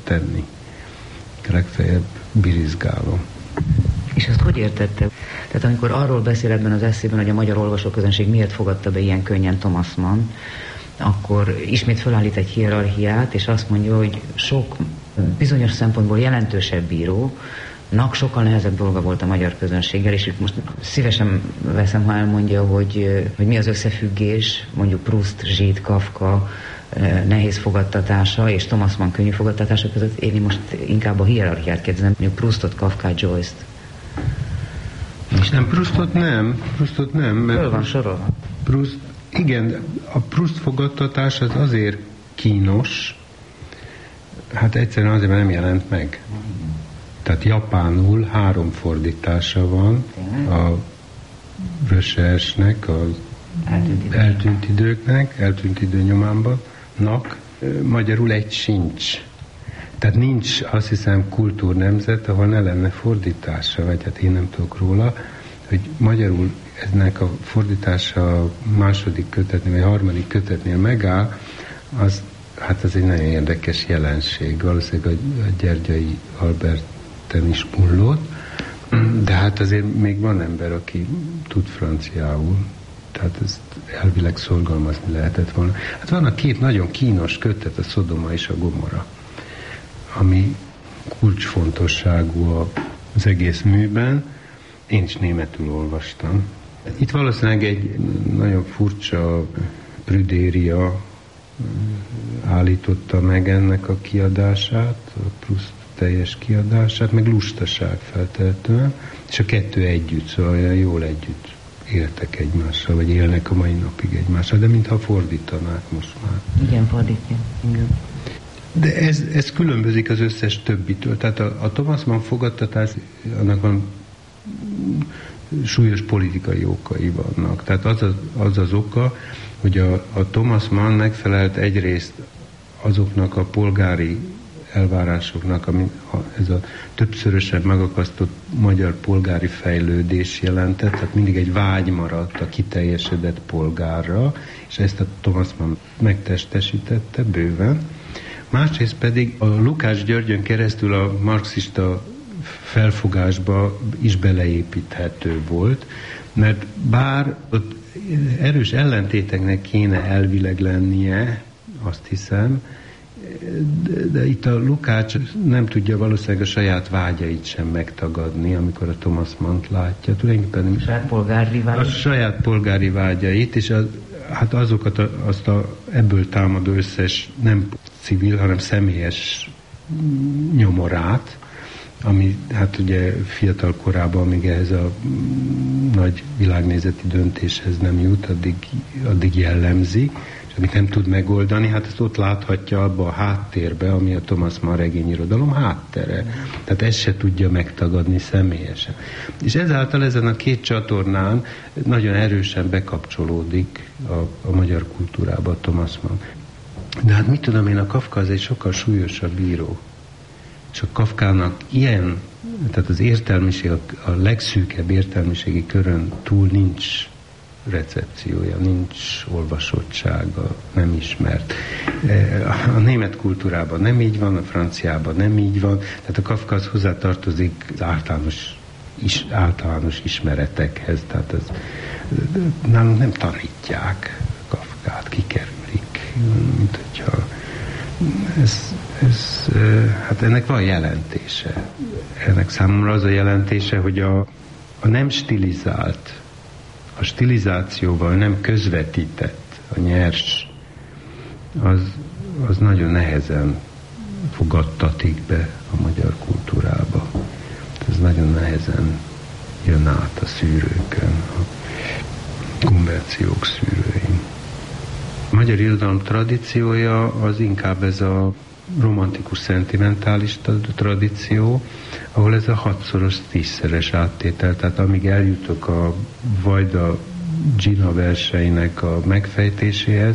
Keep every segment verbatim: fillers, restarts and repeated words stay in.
tenni. Legfeljebb birizgálom. És ezt hogy értette? Tehát amikor arról beszél ebben az eszében, hogy a magyar olvasóközönség miért fogadta be ilyen könnyen Thomas Mann, akkor ismét felállít egy hierarchiát, és azt mondja, hogy sok bizonyos szempontból jelentősebb bírónak sokkal nehezebb dolga volt a magyar közönséggel, és most szívesen veszem, ha elmondja, hogy, hogy mi az összefüggés, mondjuk Proust, Zsid, Kafka nehéz fogadtatása és Thomas Mann könnyű fogadtatása között. Én most inkább a hierarchiát kérdezem, mondjuk Proustot, Kafkát, Joyce-t. Nem, Proustot nem, Proustot nem. Mert Föl van sorolva. Proust, igen, a Proust fogadtatás az azért kínos, hát egyszerűen azért, mert nem jelent meg. Tehát japánul három fordítása van a Rösersnek, az eltűnt, eltűnt időknek, eltűnt idő nyomámban, magyarul egy sincs. Tehát nincs, azt hiszem, kultúrnemzet, ahol ne lenne fordítása, vagy hát én nem tudok róla, hogy magyarul ennek a fordítása a második kötetnél, vagy a harmadik kötetnél megáll, az, hát az egy nagyon érdekes jelenség. Valószínűleg a, a Gyergyai Alberten is mullott, de hát azért még van ember, aki tud franciául, tehát ezt elvileg szorgalmazni lehetett volna. Hát van a két nagyon kínos kötet, a Szodoma és a Gomora, ami kulcsfontosságú az egész műben. Én is németül olvastam. Itt valószínűleg egy nagyon furcsa prüdéria állította meg ennek a kiadását, a Proust teljes kiadását, meg lustaság feltehetően, és a kettő együtt, szóval olyan jól együtt éltek egymással, vagy élnek a mai napig egymással, de mintha fordítanák most már. Igen, fordítja. Igen. De ez, ez különbözik az összes többitől. Tehát a, a Thomas Mann fogadtatás, annak van súlyos politikai okai vannak. Tehát az az, az, az oka, hogy a, a Thomas Mann megfelelt egyrészt azoknak a polgári elvárásoknak, ami ez a többszörösen megakasztott magyar polgári fejlődés jelentett, tehát mindig egy vágy maradt a kiteljesedett polgárra, és ezt a Thomas Mann megtestesítette bőven. Másrészt pedig a Lukács Györgyön keresztül a marxista felfogásba is beleépíthető volt, mert bár ott erős ellentéteknek kéne elvileg lennie, azt hiszem, de, de itt a Lukács nem tudja valószínűleg a saját vágyait sem megtagadni, amikor a Thomas Mannt látja. Tulajdonképpen a saját polgári vágyait? A saját polgári vágyait, és az, hát azokat a, azt a ebből támadó összes nem civil, hanem személyes nyomorát, ami hát ugye fiatal korában, amíg ehhez a nagy világnézeti döntéshez nem jut, addig, addig jellemzi, és amit nem tud megoldani, hát ezt ott láthatja abba a háttérbe, ami a Thomas Mann regényirodalom háttere. Tehát ezt se tudja megtagadni személyesen. És ezáltal ezen a két csatornán nagyon erősen bekapcsolódik a, a magyar kultúrába a Thomas Mann. De hát mit tudom én, a Kafka az egy sokkal súlyosabb író. És a Kafkának ilyen, tehát az értelmiség, a legszűkebb értelmiségi körön túl nincs recepciója, nincs olvasottsága, nem ismert. A német kultúrában nem így van, a franciában nem így van, tehát a Kafkához hozzátartozik az általános, is, általános ismeretekhez, tehát az, nálunk nem tanítják Kafkát, kikerülik, mint hogyha ez, ez, hát ennek van jelentése. Ennek számomra az a jelentése, hogy a, a nem stilizált, a stilizációval nem közvetített, a nyers, az, az nagyon nehezen fogadtatik be a magyar kultúrába. Ez nagyon nehezen jön át a szűrőkön, a konverciók szűrőin. A magyar irodalom tradíciója az inkább ez a romantikus, szentimentális tradíció, ahol ez a hatszoros, tízszeres áttétel, tehát amíg eljutok a Vajda Gina verseinek a megfejtéséhez,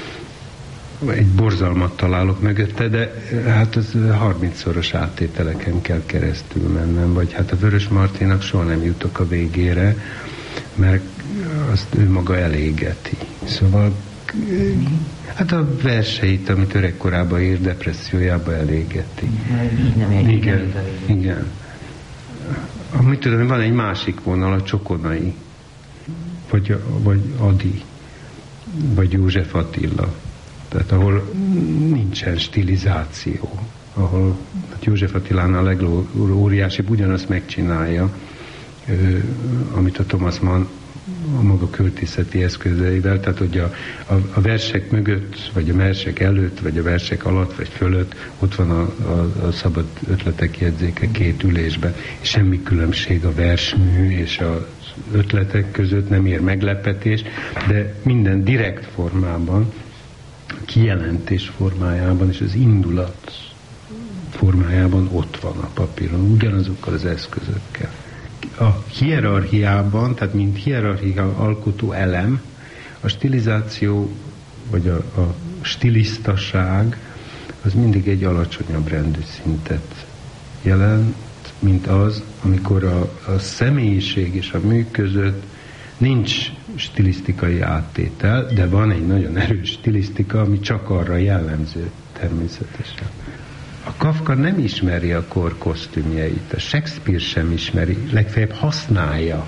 egy borzalmat találok mögötte, de hát az harmincszoros áttételeken kell keresztül mennem, vagy hát a Vörös Martinak soha nem jutok a végére, mert azt ő maga elégeti. Szóval Hát a verseit, amit öregkorában ír, depressziójába elégeti. Nem egy igen, igen. Amit tudom, van egy másik vonal, a Csokonai, vagy, vagy Adi, vagy József Attila. Tehát ahol nincsen stilizáció, ahol József Attilánál a legóriásibb ugyanazt megcsinálja, amit a Thomas Mann a maga költészeti eszközeivel, tehát hogy a, a, a versek mögött, vagy a versek előtt, vagy a versek alatt, vagy fölött ott van a, a, a szabad ötletek jegyzéke két ülésben, és semmi különbség a versmű és az ötletek között, nem ér meglepetés, de minden direkt formában, kijelentés formájában és az indulat formájában ott van a papíron, ugyanazokkal az eszközökkel. A hierarchiában, tehát mint hierarchia alkotó elem, a stilizáció, vagy a, a stilisztaság, az mindig egy alacsonyabb rendű szintet jelent, mint az, amikor a, a személyiség és a mű között nincs stilisztikai áttétel, de van egy nagyon erős stilisztika, ami csak arra jellemző természetesen. A Kafka nem ismeri a kor kosztümjeit, a Shakespeare sem ismeri, legfeljebb használja.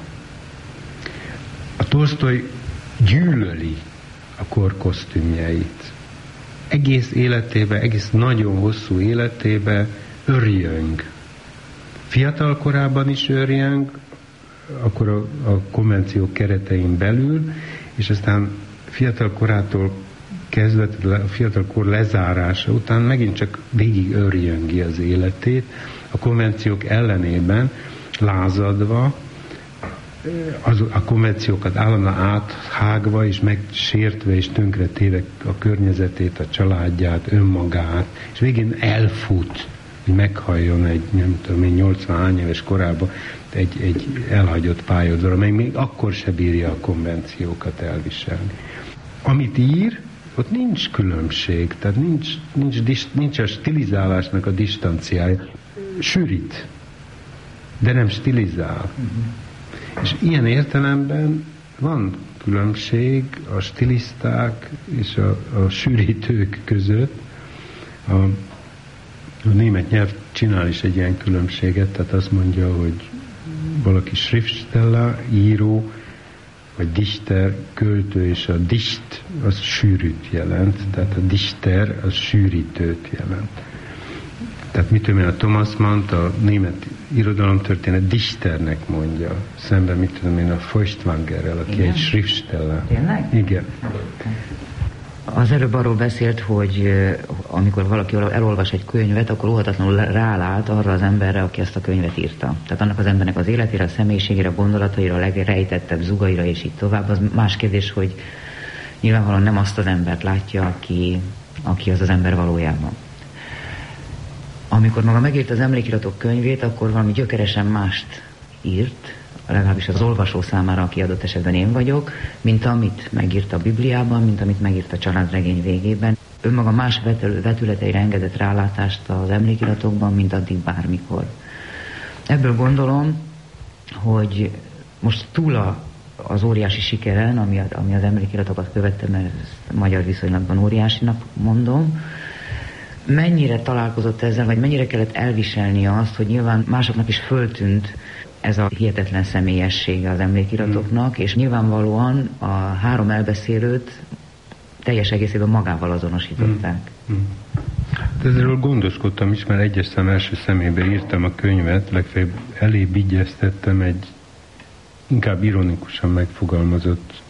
A Tolsztoj gyűlöli a kor kosztümjeit. Egész életében, egész nagyon hosszú életében örjöng. Fiatal korában is örjöng, akkor a, a konvenciók keretein belül, és aztán fiatal korától kezdve, a fiatalkor lezárása után megint csak végig örjöngi az életét, a konvenciók ellenében lázadva, az, a konvenciókat állandóan áthágva és megsértve és tönkretéve a környezetét, a családját, önmagát, és végén elfut, hogy meghalljon egy, nem tudom én, nyolcvan éves korában egy, egy elhagyott pályaudvarra, amely még akkor se bírja a konvenciókat elviselni. Amit ír, ott nincs különbség, tehát nincs, nincs, nincs a stilizálásnak a distanciája. Sűrít, de nem stilizál. Uh-huh. És ilyen értelemben van különbség a stiliszták és a, a sűrítők között. A, a német nyelv csinál is egy ilyen különbséget, tehát azt mondja, hogy valaki Schriftsteller, író, vagy dichter, költő, és a dicht az sűrűt jelent, tehát a dichter az sűrítőt jelent. Tehát mit tudom én, a Thomas Mann-t a német irodalomtörténet dichternek mondja, szemben mit tudom én a Feuchtwangerrel, aki igen? Egy Schriftsteller. Tényleg? Igen. Az előbb arról beszélt, hogy amikor valaki elolvas egy könyvet, akkor óhatatlanul rálát arra az emberre, aki ezt a könyvet írta. Tehát annak az embernek az életére, a személyiségére, a gondolataira, a legrejtettebb zugaira, és így tovább. Az más kérdés, hogy nyilvánvalóan nem azt az embert látja, aki, aki az az ember valójában. Amikor maga megírta az emlékiratok könyvét, akkor valami gyökeresen mást írt, legalábbis az olvasó számára, aki adott esetben én vagyok, mint amit megírta a Bibliában, mint amit megírta a családregény végében. Önmaga más vetületeire engedett rálátást az emlékiratokban, mint addig bármikor. Ebből gondolom, hogy most túl a, az óriási sikeren, ami, ami az emlékiratokat követte, mert ezt magyar viszonylatban óriásinak mondom, mennyire találkozott ezzel, vagy mennyire kellett elviselni azt, hogy nyilván másoknak is föltűnt ez a hihetetlen személyessége az emlékiratoknak, mm. és nyilvánvalóan a három elbeszélőt teljes egészében magával azonosították. Mm. Mm. Ezzel gondoskodtam is, mert egyes szám első szemébe írtam a könyvet, legfeljebb elébb igyeztettem egy inkább ironikusan megfogalmazott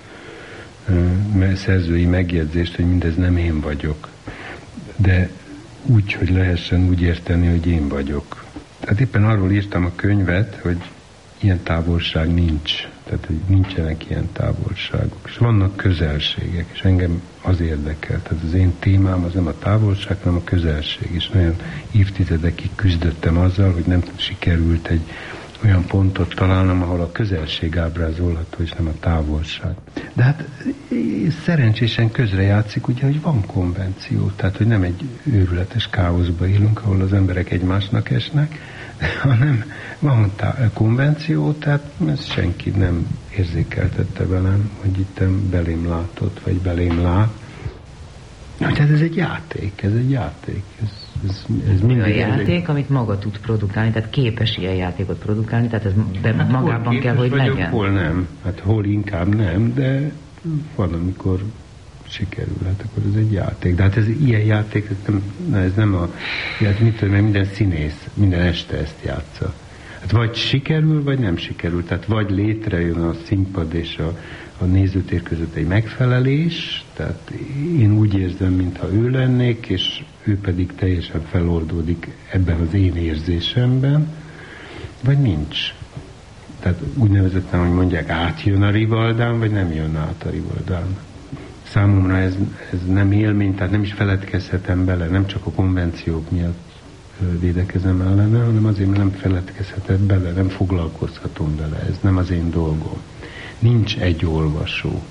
uh, szerzői megjegyzést, hogy mindez nem én vagyok. De úgy, hogy lehessen úgy érteni, hogy én vagyok. Tehát éppen arról írtam a könyvet, hogy ilyen távolság nincs. Tehát, hogy nincsenek ilyen távolságok. És vannak közelségek, és engem az érdekel. Tehát az én témám az nem a távolság, hanem a közelség. És nagyon évtizedekig küzdöttem azzal, hogy nem sikerült egy olyan pontot találnom, ahol a közelség ábrázolható, és nem a távolság. De hát szerencsésen közrejátszik, ugye, hogy van konvenció, tehát, hogy nem egy őrületes káoszba élünk, ahol az emberek egymásnak esnek, hanem van tá- konvenció, tehát ezt senki nem érzékeltette velem, hogy itt belém látott, vagy belém lát. Na, tehát ez egy játék, ez egy játék. Ez, ez, ez olyan játék, egy... amit maga tud produkálni, tehát képes ilyen játékot produkálni, tehát ez de hát magában kell, hogy vagyok, legyen. Hol nem, hát hol inkább nem, de van, amikor sikerül, hát akkor ez egy játék. De hát ez ilyen játék, ez nem, na, ez nem a, hát mit tudom, mert minden színész, minden este ezt játsza. Hát vagy sikerül, vagy nem sikerül. Tehát vagy létrejön a színpad és a, a nézőtér között egy megfelelés, tehát én úgy érzem, mintha ő lennék, és ő pedig teljesen feloldódik ebben az én érzésemben, vagy nincs. Tehát úgynevezetten, hogy mondják, átjön a Rivaldán, vagy nem jön át a Rivaldán. Számomra ez, ez nem élmény, tehát nem is feledkezhetem bele, nem csak a konvenciók miatt védekezem ellene, hanem azért, mert nem feledkezhetek bele, nem foglalkozhatom vele, ez nem az én dolgom. Nincs egy olvasó.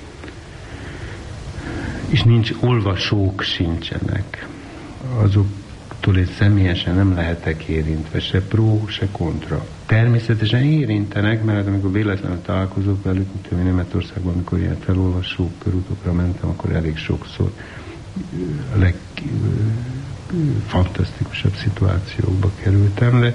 És nincs olvasók sincsenek. Azoktól én személyesen nem lehetek érintve, se pró, se kontra. Természetesen érintenek, mert amikor véletlenül találkozok velük, mint Németországban, amikor ilyen felolvasó körútokra mentem, akkor elég sokszor a legfantasztikusabb szituációkba kerültem, de,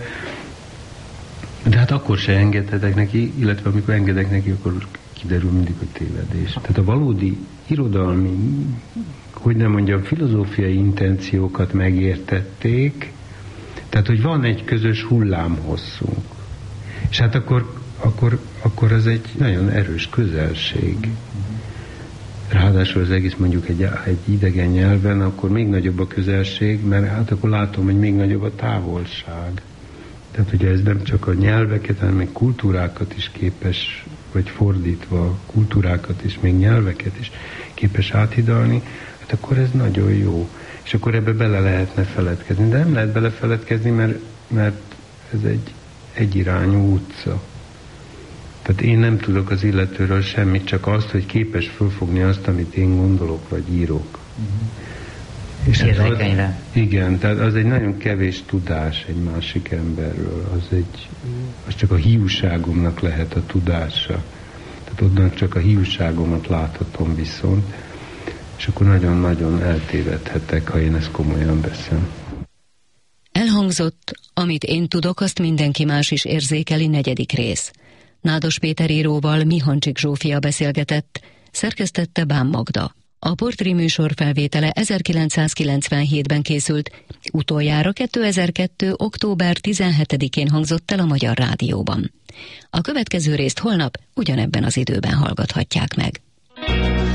de hát akkor se engedhetek neki, illetve amikor engedek neki, akkor kiderül mindig, hogy tévedés. Tehát a valódi irodalmi, hogy nem mondjam, filozófiai intenciókat megértették, tehát, hogy van egy közös hullámhosszunk. És hát akkor, akkor, akkor az egy nagyon erős közelség. Ráadásul az egész mondjuk egy, egy idegen nyelven, akkor még nagyobb a közelség, mert hát akkor látom, hogy még nagyobb a távolság. Tehát ugye ez nem csak a nyelveket, hanem még kultúrákat is képes, vagy fordítva, kultúrákat is, még nyelveket is képes áthidalni, hát akkor ez nagyon jó. És akkor ebbe bele lehetne feledkezni. De nem lehet belefeledkezni, mert, mert ez egy egyirányú utca. Tehát én nem tudok az illetőről semmit, csak azt, hogy képes fölfogni azt, amit én gondolok, vagy írok. Uh-huh. És érzékenyre. Az, igen, tehát az egy nagyon kevés tudás egy másik emberről. Az, egy, az csak a hiúságomnak lehet a tudása. Tehát onnan csak a hiúságomat láthatom viszont, és akkor nagyon-nagyon eltévedhetek, ha én ezt komolyan veszem. Elhangzott, amit én tudok, azt mindenki más is érzékeli, negyedik rész. Nádas Péter íróval Mihancsik Zsófia beszélgetett, szerkesztette Bán Magda. A portré műsor felvétele ezerkilencszázkilencvenhétben készült, utoljára kétezer-kettő. október tizenhetedikén hangzott el a Magyar Rádióban. A következő részt holnap ugyanebben az időben hallgathatják meg.